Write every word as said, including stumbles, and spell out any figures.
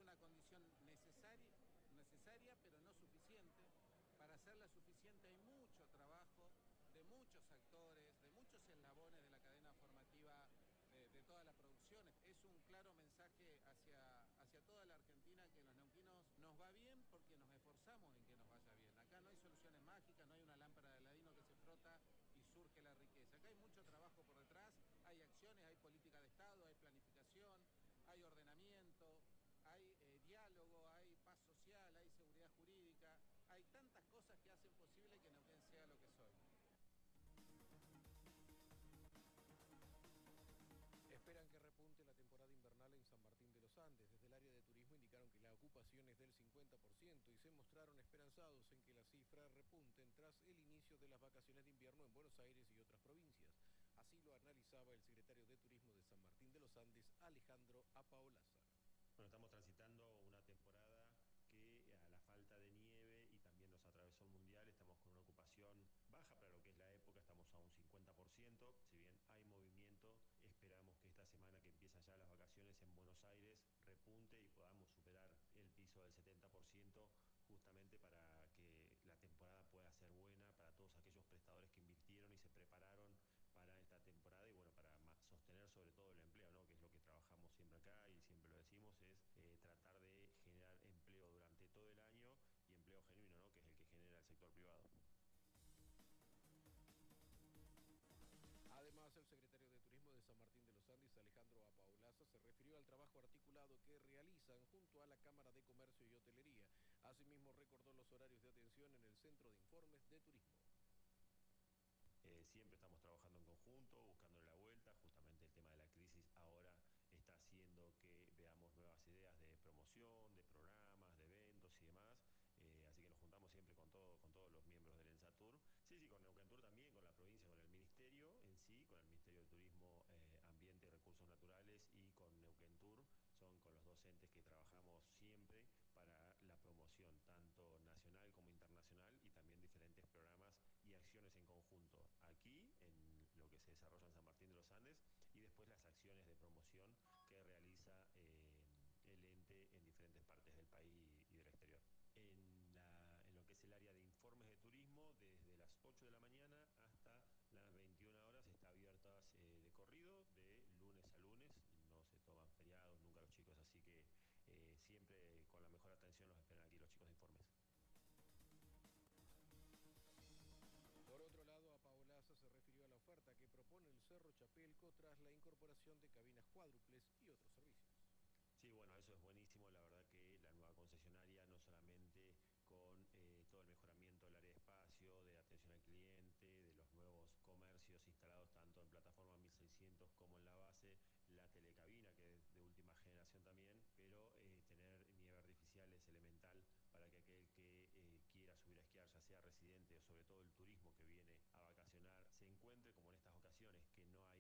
una condición necesaria, necesaria pero no suficiente. Para hacerla suficiente hay mucho trabajo de muchos actores, de muchos eslabones de la cadena formativa de, de todas las producciones. Es un claro mensaje hacia, hacia toda la Argentina que los neuquinos nos va bien porque nos esforzamos en que nos vaya bien. Acá no hay soluciones mágicas, no hay una lámpara de Aladino que se frota y surge la riqueza. Acá hay mucho trabajo por detrás, hay acciones, hay política de Estado, hay planificación, hay ordenamiento, hay eh, diálogo, hay paz social, hay seguridad jurídica, hay tantas cosas que hacen posible que Neuquén sea lo que soy. Esperan que repunte la temporada invernal en San Martín de los Andes. Desde el área de turismo indicaron que la ocupación es del cincuenta por ciento y se mostraron esperanzados en que las cifras repunten tras el inicio de las vacaciones de invierno en Buenos Aires y otras provincias. Así lo analizaba el secretario de Turismo de San Martín de los Andes, Alejandro Apaolaza. Bueno, estamos transitando una temporada que a la falta de nieve y también nos atravesó el mundial, estamos con una ocupación baja para lo que es la época, estamos a un cincuenta por ciento, si bien hay movimiento, esperamos que esta semana que empiezan ya las vacaciones en Buenos Aires repunte y podamos superar el piso del setenta por ciento justamente para que la temporada pueda ser buena para todos aquellos prestadores que invirtieron y se prepararon para esta temporada y bueno, para sostener sobre todo el empleo, ¿no? Que es lo que trabajamos siempre acá y siempre lo decimos, es eh, tratar de generar empleo durante todo el año y empleo genuino, ¿no? Que es el que genera el sector privado. Además, el secretario de Turismo de San Martín de los Andes, Alejandro Apaolaza, se refirió al trabajo articulado que realizan junto a la Cámara de Comercio y Hotelería. Asimismo, recordó los horarios de atención en el Centro de Informes de Turismo. Eh, siempre estamos trabajando en conjunto, buscándole la vuelta. Justamente el tema de la crisis ahora está haciendo que veamos nuevas ideas de promoción, de programas, de eventos y demás. Eh, así que nos juntamos siempre con, todo, con todos los miembros del ENSATUR. Sí, sí, con Neuquén también, con la provincia, con el Ministerio en sí, con el Ministerio de Turismo, eh, Ambiente y Recursos Naturales y con Neuquén Tour. Son con los docentes que trabajamos siempre para la promoción, tanto nacional como internacional, y también diferentes programas y acciones en conjunto aquí, en lo que se desarrolla en San Martín de los Andes, y después las acciones de promoción que realiza eh, el ente en diferentes partes del país y del exterior. En, la, en lo que es el área de informes de turismo, desde las ocho de la mañana hasta las veintiuna horas está abierta eh, de corrido, de lunes a lunes, no se toman feriados nunca los chicos, así que eh, siempre con la mejor atención los esperan aquí los chicos de informes. Por otro lado, Apaolaza se refirió a la oferta que propone el Cerro Chapelco tras la incorporación de cabinas cuádruples y otros servicios. Sí, bueno, eso es buenísimo. La verdad que la nueva concesionaria, no solamente con eh, todo el mejoramiento del área de espacio, de atención al cliente, de los nuevos comercios instalados tanto en plataforma mil seiscientos como en la base, la telecabina, que es de última generación también, pero eh, tener nieve artificial es elemental para que aquel que eh, quiera subir a esquiar, ya sea residente o sobre todo el turismo que viene a vacacionar, se encuentre como en estas ocasiones, que no hay